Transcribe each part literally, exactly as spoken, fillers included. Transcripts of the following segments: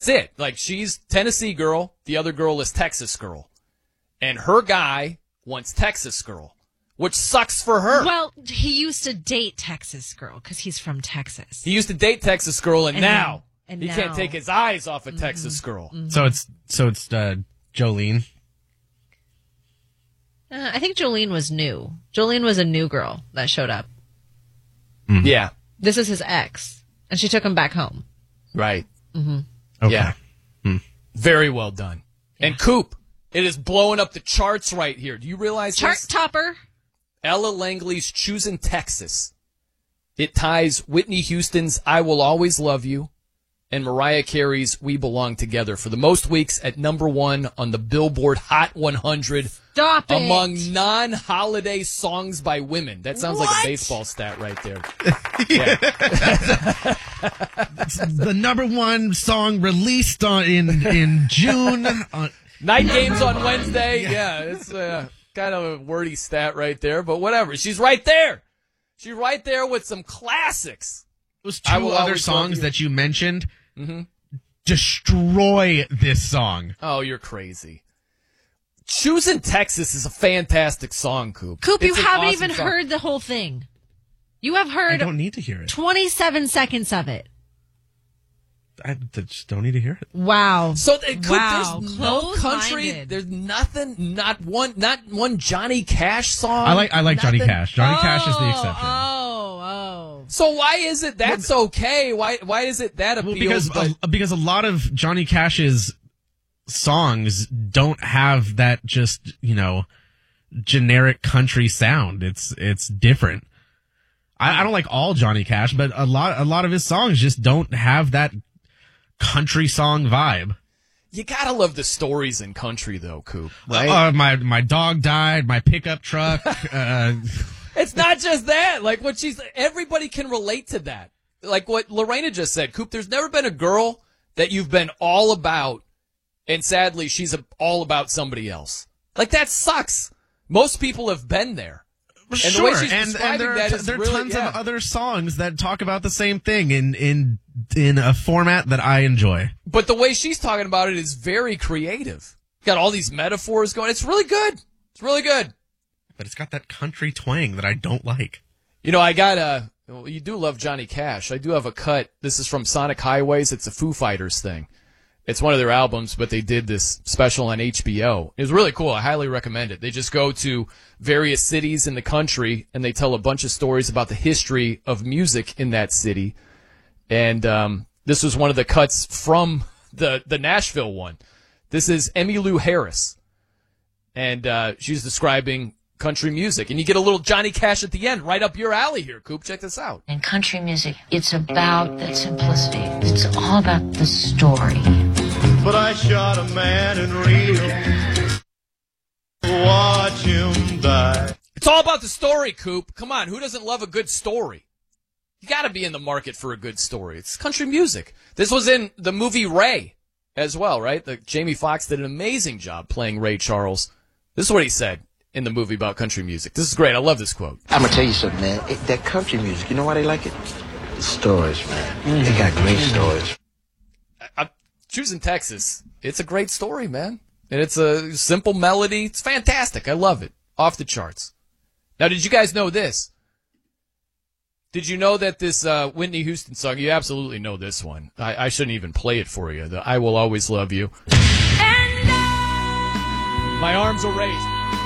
it. Like, she's Tennessee girl, the other girl is Texas girl. And her guy wants Texas girl, which sucks for her. Well, he used to date Texas girl because he's from Texas. He used to date Texas girl, and, And now then- and he now- can't take his eyes off of Mm-hmm. Texas girl. Mm-hmm. So it's so it's uh, Jolene. Uh, I think Jolene was new. Jolene was a new girl that showed up. Mm-hmm. Yeah. This is his ex, and she took him back home. Right. Mm-hmm. Okay. Yeah. Hmm. Very well done. Yeah. And Coop, it is blowing up the charts right here. Do you realize Chart this? topper. Ella Langley's Choosing Texas. It ties Whitney Houston's I Will Always Love You and Mariah Carey's We Belong Together for the most weeks at number one on the Billboard Hot one hundred. Stop it. Among non-holiday songs by women. That sounds like What? a baseball stat right there. The number one song released on in in June. On, Night games on Wednesday. Yeah, it's uh, kind of a wordy stat right there, but whatever. She's right there. She's right there with some classics. those I two Will other Always Love songs You. that you mentioned Mm-hmm. destroy this song. Oh, you're crazy. Choosing Texas is a fantastic song, Coop. Coop, you It's an haven't awesome even song. heard the whole thing. You have I heard don't need to hear it. twenty-seven seconds of it. I just don't need to hear it. Wow. So uh, Coop, Wow. there's no country. Close-minded. There's nothing. Not one. Not one Johnny Cash song. I like I like Johnny Nothing? Cash. Johnny Cash is the exception. Oh, oh. So why is it that's okay? Why why is it that Well, appeals? because but a, because a lot of Johnny Cash's songs don't have that just, you know, generic country sound. It's it's different. I, I don't like all Johnny Cash, but a lot a lot of his songs just don't have that country song vibe. you gotta love the stories in country, though, Coop. Right? Uh, my my dog died. My pickup truck. uh, It's not just that. Like what she's, everybody can relate to that. Like what Lorena just said, Coop. There's never been a girl that you've been all about, and sadly, she's a, all about somebody else. Like that sucks. Most people have been there. And the way sure, she's and, and describing there are, that t- is there are really- tons yeah. of other songs that talk about the same thing in in in a format that I enjoy. But the way she's talking about it is very creative. Got all these metaphors going. It's really good. It's really good. But it's got that country twang that I don't like. You know, I got a, well, you do love Johnny Cash. I do have a cut. This is from Sonic Highways. It's a Foo Fighters thing. It's one of their albums, but they did this special on H B O. It was really cool. I highly recommend it. They just go to various cities in the country, and they tell a bunch of stories about the history of music in that city. And um, this was one of the cuts from the, the Nashville one. This is Emmylou Harris, and uh, she's describing country music. And you get a little Johnny Cash at the end, right up your alley here, Coop. Check this out. In country music, it's about that simplicity. It's all about the story. But I shot a man in Rio. Watch him die. It's all about the story, Coop. Come on, who doesn't love a good story? You got to be in the market for a good story. It's country music. This was in the movie Ray as well, right? The, Jamie Foxx did an amazing job playing Ray Charles. This is what he said in the movie about country music. This is great. I love this quote. I'm gonna tell you something, man. It, that country music, you know why they like it? The stories, man. They got great stories. I'm choosing Texas. It's a great story, man. And it's a simple melody. It's fantastic. I love it. Off the charts. Now, did you guys know this? Did you know that this uh, Whitney Houston song, you absolutely know this one. I, I shouldn't even play it for you. The I Will Always Love You. And I My arms are raised.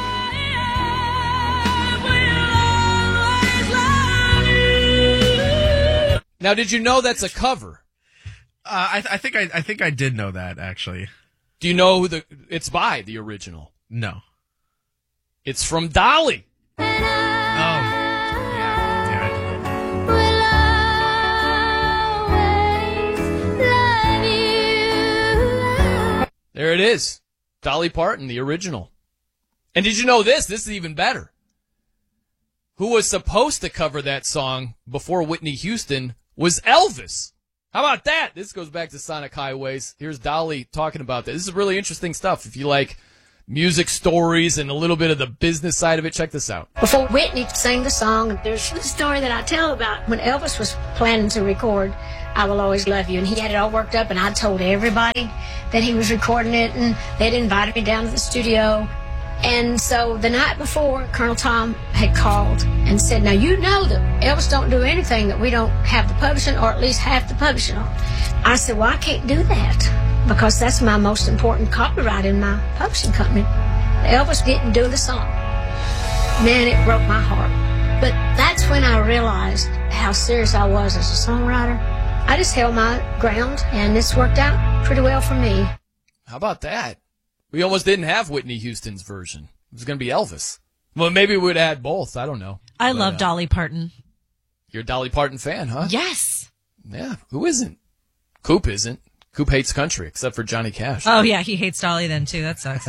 Now, did you know that's a cover? Uh, I, I think I, I think I did know that actually. Do you know who the it's by the original? No. It's from Dolly. Oh. Yeah. Yeah. There it is. Dolly Parton, the original. And did you know this? This is even better. Who was supposed to cover that song before Whitney Houston was Elvis. How about that? This goes back to Sonic Highways. Here's Dolly talking about that. This is really interesting stuff. If you like music stories and a little bit of the business side of it. Check this out. Before Whitney sang the song, there's a story that I tell about when Elvis was planning to record I Will Always Love You, and he had it all worked up, and I told everybody that he was recording it, and they'd invited me down to the studio. And so the night before, Colonel Tom had called and said, now you know that Elvis don't do anything that we don't have the publishing, or at least half the publishing on. I said, well, I can't do that because that's my most important copyright in my publishing company. Elvis didn't do the song. Man, it broke my heart. But that's when I realized how serious I was as a songwriter. I just held my ground, and this worked out pretty well for me. How about that? We almost didn't have Whitney Houston's version. It was going to be Elvis. Well, maybe we would have had both. I don't know. I but, love uh, Dolly Parton. You're a Dolly Parton fan, huh? Yes. Yeah. Who isn't? Coop isn't. Coop hates country, except for Johnny Cash. Oh, yeah, he hates Dolly then, too. That sucks.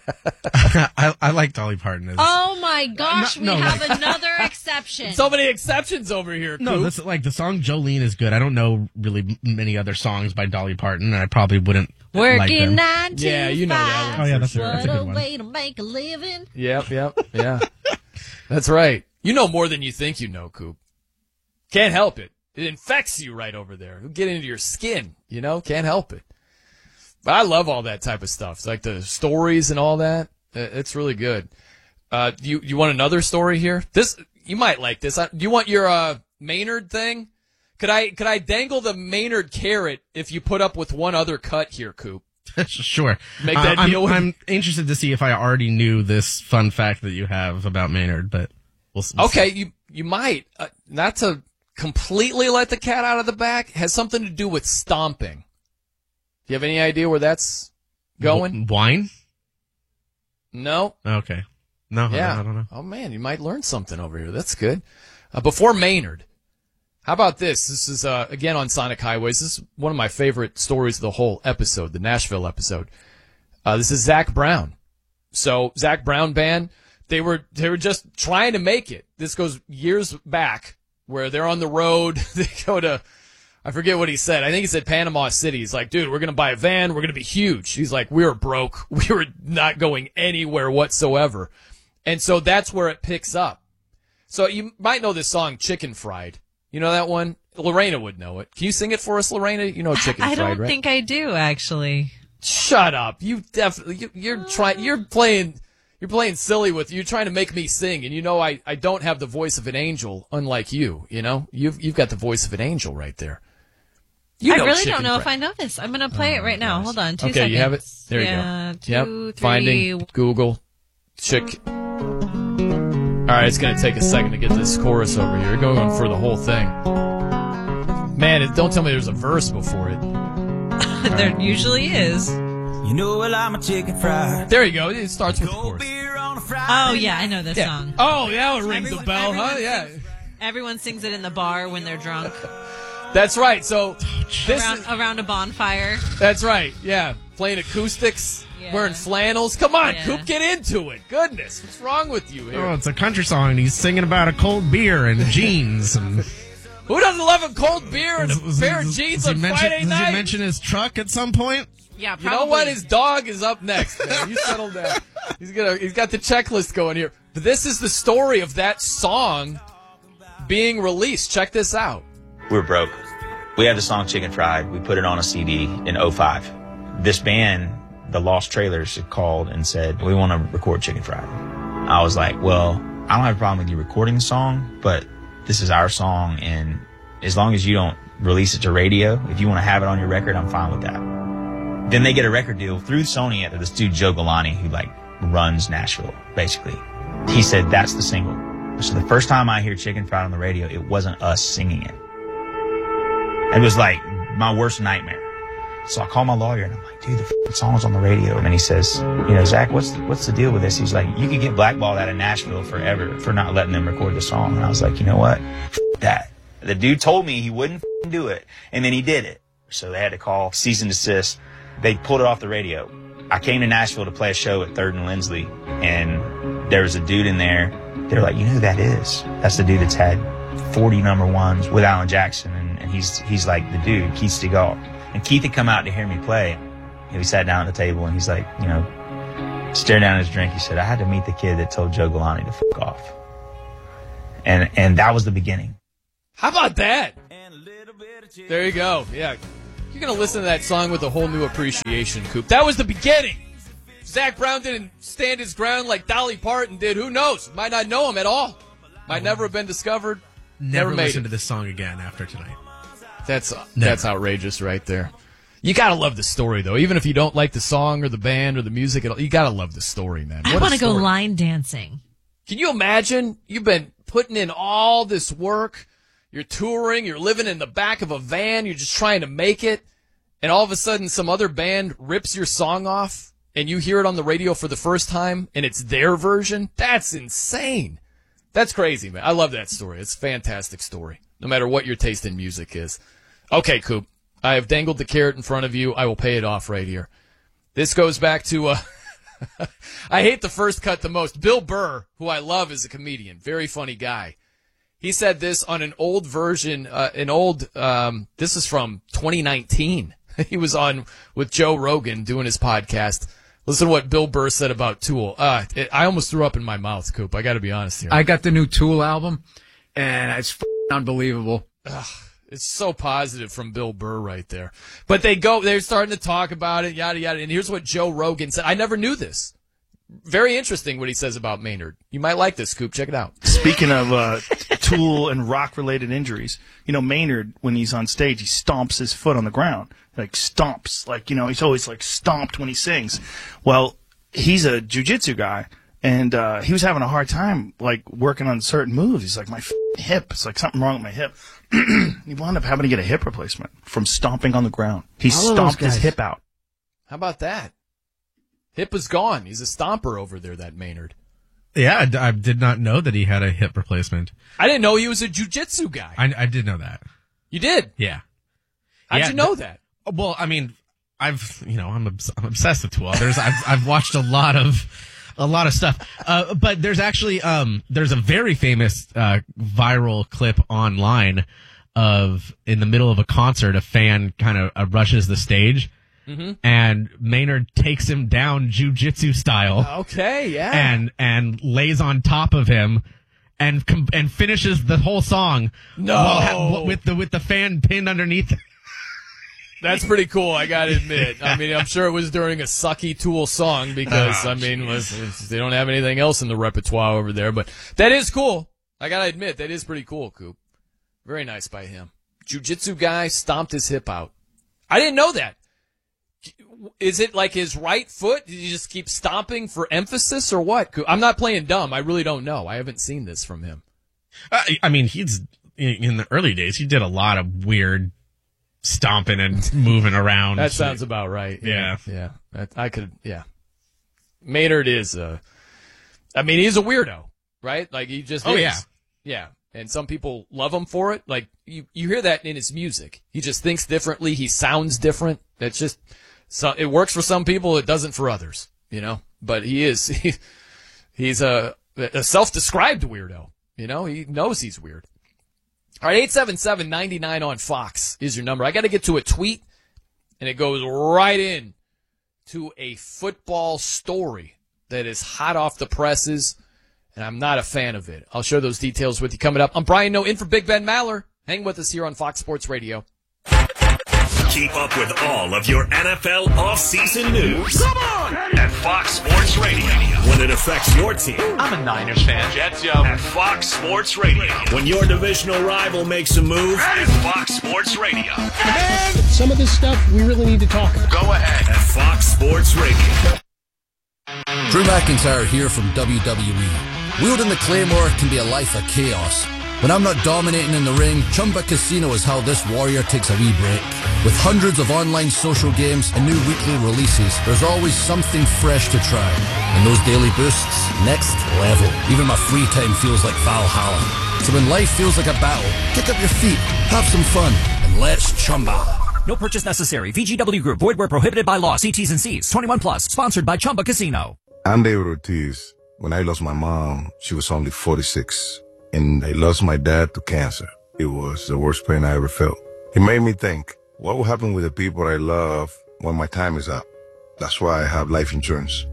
I, I like Dolly Parton. As, Oh, my gosh, No- we no, have like- another exception. So many exceptions over here, Coop. no, this, like the song Jolene is good. I don't know really many other songs by Dolly Parton, and I probably wouldn't like Working them. nine to Yeah, you know that five. one Oh, yeah, for that's a- sure. that's a What good a one. way to make a living. Yep, yep, yeah. That's right. You know more than you think you know, Coop. Can't help it. It infects you right over there. It'll get into your skin, you know? Can't help it. But I love all that type of stuff. It's like the stories and all that. Uh, It's really good. Uh, you you want another story here? This you might like this. Uh, Do you want your uh, Maynard thing? Could I could I dangle the Maynard carrot if you put up with one other cut here, Coop? Sure. Make that I'm, deal with- I'm interested to see if I already knew this fun fact that you have about Maynard, but we'll, we'll Okay, see. you you might uh, not to completely let the cat out of the bag. Has something to do with stomping. Do you have any idea where that's going? W- wine? No. Okay. No, Yeah. I, I don't know. Oh man, you might learn something over here. That's good. Uh, before Maynard, how about this? This is uh, again on Sonic Highways. This is one of my favorite stories of the whole episode, the Nashville episode. Uh, this is Zach Brown. So Zach Brown band, they were they were just trying to make it. This goes years back, where they're on the road. They go to, I forget what he said. I think he said Panama City. He's like, dude, we're going to buy a van. We're going to be huge. He's like, we were broke. We were not going anywhere whatsoever. And so that's where it picks up. So you might know this song, Chicken Fried. You know that one? Lorena would know it. Can you sing it for us, Lorena? You know Chicken I Fried, don't right? think I do, actually. Shut up. You definitely, you, you're trying, you're playing, you're playing silly with, you're trying to make me sing. And you know, I, I don't have the voice of an angel, unlike you, you know? You've, you've got the voice of an angel right there. You I know really Chicken don't know Fried. if I know this. I'm going to play Oh, it right now. gosh. Hold on. Two okay, seconds. you have it? There you yeah, go. Two, yep. three. Finding, Google, chick. All right, it's going to take a second to get this chorus over here. We're going for the whole thing. Man, it, don't tell me there's a verse before it. There usually is. You know, well, I'm a chicken fried. There you go. It starts with the Cold chorus. beer on a Friday. Oh, yeah, I know this Yeah. song. Oh, yeah, it rings Everyone- a bell, huh? everyone Yeah. sings- Everyone sings it in the bar when they're drunk. That's right. So this around, is, around a bonfire. that's right. Yeah, playing acoustics, Yeah. wearing flannels. Come on, Yeah. Coop, get into it. Goodness, what's wrong with you here? Oh, it's a country song, and he's singing about a cold beer and jeans. And Who doesn't love a cold beer and a pair of jeans Does he on mention- Friday Does night? he mention his truck at some point? Yeah, You probably. know what? His dog is up next, man. You settle down. He's gonna. He's got the checklist going here. But this is the story of that song being released. Check this out. We were broke. We had the song Chicken Fried. We put it on a C D in oh five. This band, the Lost Trailers, called and said, we want to record Chicken Fried. I was like, well, I don't have a problem with you recording the song, but this is our song, and as long as you don't release it to radio, if you want to have it on your record, I'm fine with that. Then they get a record deal through Sony to this dude, Joe Galani, who like runs Nashville, basically. He said, that's the single. So the first time I hear Chicken Fried on the radio, it wasn't us singing it. It was like my worst nightmare. So I call my lawyer and I'm like, dude, the f- song's on the radio. And he says, you know, Zach, what's the, what's the deal with this? He's like, you could get blackballed out of Nashville forever for not letting them record the song. And I was like, you know what? F- that. The dude told me he wouldn't f- do it. And then he did it. So they had to call cease and desist. They pulled it off the radio. I came to Nashville to play a show at Third and Lindsley. And there was a dude in there. They're like, you know who that is? That's the dude that's had forty number ones with Alan Jackson. And, and he's he's like the dude, Keith Stegall. And Keith had come out to hear me play. And we sat down at the table and he's like, you know, stared down at his drink. He said, I had to meet the kid that told Joe Galante to fuck off. And and that was the beginning. How about that? There you go. Yeah. You're going to listen to that song with a whole new appreciation, Coop. That was the beginning. Zach Brown didn't stand his ground like Dolly Parton did. Who knows? Might not know him at all. Might never have been discovered. Never, Never made listen it. to this song again after tonight. That's Never. that's outrageous right there. You gotta love the story though, even if you don't like the song or the band or the music at all. You gotta love the story, man. I What a want to go story. line dancing. Can you imagine? You've been putting in all this work. You're touring. You're living in the back of a van. You're just trying to make it, and all of a sudden, some other band rips your song off, and you hear it on the radio for the first time, and it's their version. That's insane. That's crazy, man. I love that story. It's a fantastic story, no matter what your taste in music is. Okay, Coop. I have dangled the carrot in front of you. I will pay it off right here. This goes back to, uh, I hate the first cut the most. Bill Burr, who I love as a comedian, very funny guy. He said this on an old version, uh, an old, um, this is from twenty nineteen. He was on with Joe Rogan doing his podcast. Listen to what Bill Burr said about Tool. Uh, it, I almost threw up in my mouth, Coop. I got to be honest here. I got the new Tool album, and it's f***ing unbelievable. Ugh, it's so positive from Bill Burr right there. But they go, they're starting to talk about it, yada, yada. And here's what Joe Rogan said. I never knew this. Very interesting what he says about Maynard. You might like this, Coop. Check it out. Speaking of uh, Tool and rock-related injuries, you know, Maynard, when he's on stage, he stomps his foot on the ground. Like, stomps. Like, you know, he's always, like, stomped when he sings. Well, he's a jiu-jitsu guy, and uh, he was having a hard time, like, working on certain moves. He's like, my f- hip. It's like something wrong with my hip. He wound up having to get a hip replacement from stomping on the ground. He All of stomped those his guys. hip out. How about that? Hip is gone. He's a stomper over there, that Maynard. Yeah, I, d- I did not know that he had a hip replacement. I didn't know he was a jiu-jitsu guy. I, I did know that. You did? Yeah. How'd Yeah, you know th- that? Well, I mean, I've, you know, I'm, obs- I'm obsessed with Tool. There's, I've, I've watched a lot of, a lot of stuff. Uh, but there's actually, um, there's a very famous, uh, viral clip online of, in the middle of a concert, a fan kind of uh, rushes the stage. Mm-hmm. And Maynard takes him down jiu-jitsu style. Okay, yeah. And, and lays on top of him and, com- and finishes the whole song. No. while ha- with the, with the fan pinned underneath. That's pretty cool, I gotta admit. I mean, I'm sure it was during a sucky Tool song because, Oh, I mean, was, it's- they don't have anything else in the repertoire over there. But that is cool. I gotta admit, that is pretty cool, Coop. Very nice by him. Jiu-jitsu guy stomped his hip out. I didn't know that. Is it like his right foot? Did he just keep stomping for emphasis or what? Coop? I'm not playing dumb. I really don't know. I haven't seen this from him. Uh, I mean, he's in, in the early days. He did a lot of weird stomping and moving around. That sounds about right. Yeah, yeah. That, I could. Yeah. Maynard is a. I mean, he's a weirdo, right? Like he just. Oh is. yeah, yeah. And some people love him for it. Like you, you hear that in his music. He just thinks differently. He sounds different. That's just. So it works for some people. It doesn't for others. You know. But he is. He, he's a, a self-described weirdo. You know. He knows he's weird. All right, eight seven seven, nine nine on Fox is your number. I got to get to a tweet, and it goes right in to a football story that is hot off the presses, and I'm not a fan of it. I'll share those details with you coming up. I'm Brian Noe in for Big Ben Maller. Hang with us here on Fox Sports Radio. Keep up with all of your N F L offseason news. Come on! At Fox Sports Radio. When it affects your team. I'm a Niners fan. Jets, yo. At Fox Sports Radio. When your divisional rival makes a move. At Fox Sports Radio. Man, some of this stuff we really need to talk about. Go ahead. At Fox Sports Radio. Drew McIntyre here from W W E. Wielding the Claymore can be a life of chaos. When I'm not dominating in the ring, Chumba Casino is how this warrior takes a wee break. With hundreds of online social games and new weekly releases, there's always something fresh to try. And those daily boosts, next level. Even my free time feels like Valhalla. So when life feels like a battle, kick up your feet, have some fun, and let's Chumba. No purchase necessary. V G W Group. Void where prohibited by law. See T's and C's. twenty-one plus. Sponsored by Chumba Casino. I'm David Ortiz. When I lost my mom, she was only forty-six. And I lost my dad to cancer. It was the worst pain I ever felt. It made me think, what will happen with the people I love when my time is up? That's why I have life insurance.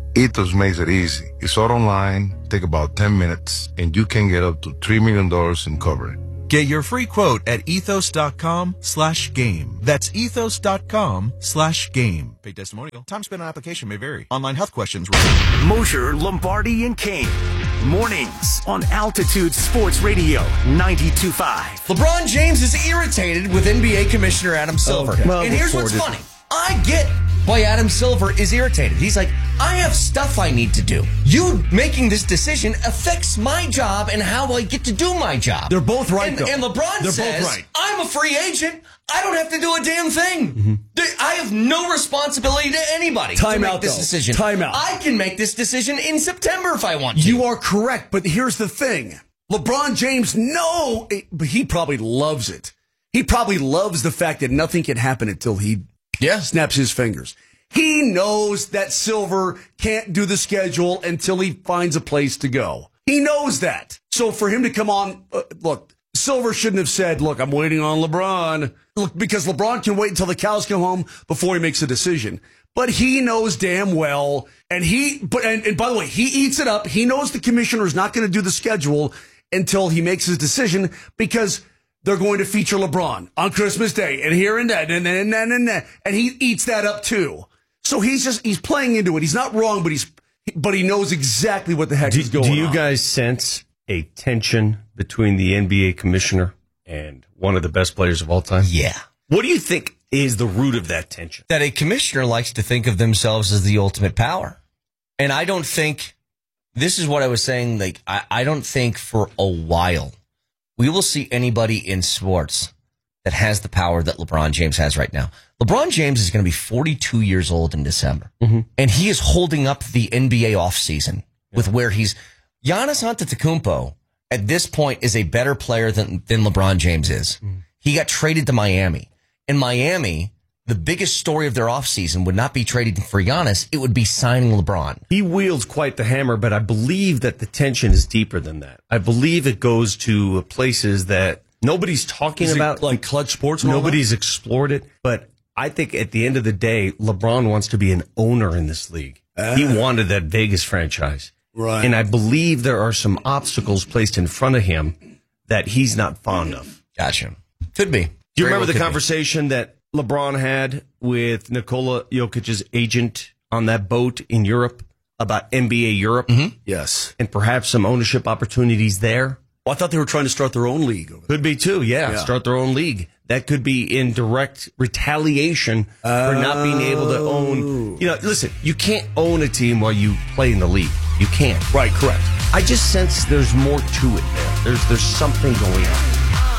Ethos makes it easy. It's all online, take about ten minutes, and you can get up to three million dollars in coverage. Get your free quote at ethos.com slash game. That's ethos.com slash game. Paid testimonial. Time spent on application may vary. Online health questions. Mosher, Lombardi, and Kane. Mornings on Altitude Sports Radio ninety-two point five. LeBron James is irritated with N B A Commissioner Adam Silver. Okay. Well, and here's what's reported. funny. I get why Adam Silver is irritated. He's like, I have stuff I need to do. You making this decision affects my job and how I get to do my job. They're both right, and, though. and LeBron They're says, both right. I'm a free agent. I don't have to do a damn thing. Mm-hmm. I have no responsibility to anybody Time to make out, this though. decision. Time out. I can make this decision in September if I want to. You are correct, but here's the thing. LeBron James, no, but he probably loves it. He probably loves the fact that nothing can happen until he yeah. snaps his fingers. He knows that Silver can't do the schedule until he finds a place to go. He knows that. So for him to come on, uh, look, Silver shouldn't have said, look, I'm waiting on LeBron. Look, because LeBron can wait until the cows come home before he makes a decision. But he knows damn well, and he, but and, and by the way, he eats it up. He knows the commissioner is not going to do the schedule until he makes his decision because they're going to feature LeBron on Christmas Day and here and that and then and then and then, and he eats that up too. So he's just he's playing into it. He's not wrong, but he's but he knows exactly what the heck do, is going on. Do you guys sense a tension between the N B A commissioner and one of the best players of all time? Yeah. What do you think is the root of that tension? That a commissioner likes to think of themselves as the ultimate power. And I don't think, this is what I was saying, like, I, I don't think for a while we will see anybody in sports that has the power that LeBron James has right now. LeBron James is going to be forty-two years old in December. Mm-hmm. And he is holding up the N B A offseason yeah. with where he's, Giannis Antetokounmpo at this point is a better player than, than LeBron James is. Mm-hmm. He got traded to Miami. In Miami, the biggest story of their offseason would not be trading for Giannis. It would be signing LeBron. He wields quite the hammer, but I believe that the tension is deeper than that. I believe it goes to places that nobody's talking Is it about. like Clutch Sports and all Nobody's explored it. But I think at the end of the day, LeBron wants to be an owner in this league. Uh, he wanted that Vegas franchise. Right. And I believe there are some obstacles placed in front of him that he's not fond of. Gotcha. Could be. Do you Very remember well the could conversation be. that LeBron had with Nikola Jokic's agent on that boat in Europe about N B A Europe? Mm-hmm. Yes. And perhaps some ownership opportunities there? Well, I thought they were trying to start their own league. Over there. Could be too, yeah, yeah. Start their own league. That could be in direct retaliation oh. for not being able to own. You know, listen, you can't own a team while you play in the league. You can't. Right, correct. I just sense there's more to it there. There's there's something going on.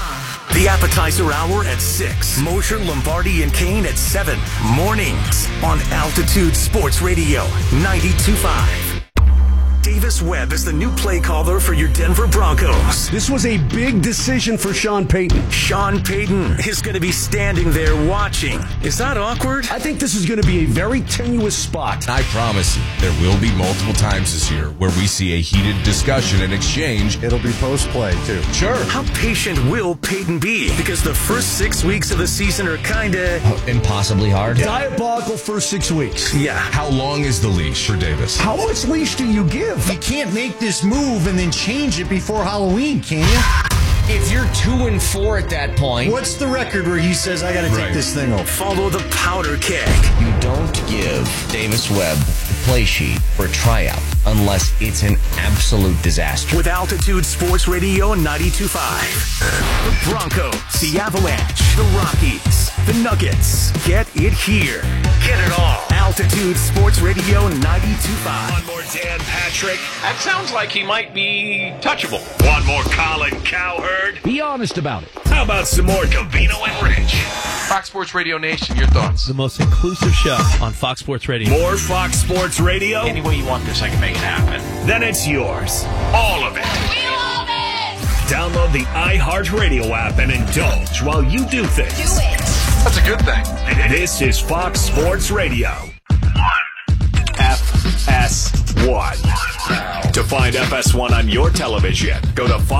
The appetizer hour at six. Mosher, Lombardi, and Kane at seven. Mornings on Altitude Sports Radio ninety-two point five. Davis Webb is the new play caller for your Denver Broncos. This was a big decision for Sean Payton. Sean Payton is going to be standing there watching. Is that awkward? I think this is going to be a very tenuous spot. I promise you, there will be multiple times this year where we see a heated discussion and exchange. It'll be post-play, too. Sure. How patient will Payton be? Because the first six weeks of the season are kind of... Oh, impossibly hard. Diabolical first six weeks. Yeah. How long is the leash for Davis? How much leash do you give? You can't make this move and then change it before Halloween, can you? If you're two and four at that point, what's the record where he says I got to right. take this thing off? Follow the powder keg. You don't give Davis Webb the play sheet for a tryout unless it's an absolute disaster. With Altitude Sports Radio ninety-two point five, the Broncos, the Avalanche, the Rockies, the Nuggets. Get it here. Get it all. Altitude Sports Radio ninety-two point five. One more Dan Patrick. That sounds like he might be touchable. One more Colin Cowherd. Be honest about it. How about some more Covino and Rich? Fox Sports Radio Nation, your thoughts? The most inclusive show on Fox Sports Radio. More Fox Sports Radio? Any way you want this, I can make it happen. Then it's yours. All of it. We love it! Download the iHeartRadio app and indulge while you do things. Do it. That's a good thing. This is Fox Sports Radio. F S one. To find F S one on your television, go to Fox